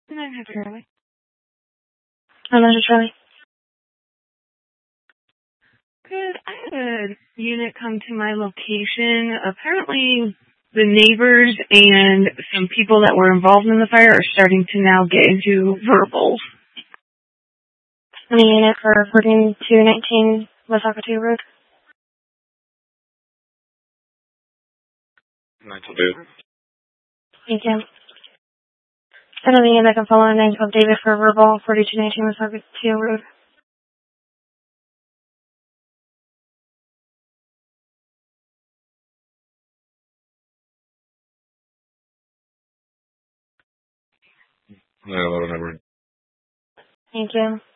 And I have Charlie. Hello, Charlie. Good. I had a unit come to my location. Apparently, the neighbors and some people that were involved in the fire are starting to now get into verbals. The unit for 4219 Wasakatu Road. 922. Thank you. Another unit that can follow the name of David for verbal 4219 Wasakatu Road. Yeah, whatever. Thank you.